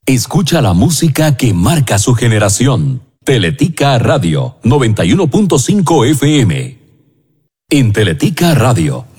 Escucha la música que marca su generación. Teletica Radio 91.5 FM. En Teletica Radio